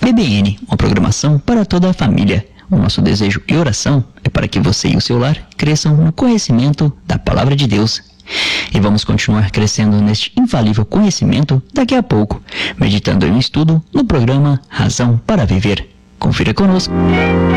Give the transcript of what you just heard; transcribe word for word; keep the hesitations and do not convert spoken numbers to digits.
B B N, uma programação para toda a família. O nosso desejo e oração é para que você e o seu lar cresçam no conhecimento da Palavra de Deus. E vamos continuar crescendo neste infalível conhecimento daqui a pouco, meditando em um estudo no programa Razão para Viver. Confira conosco.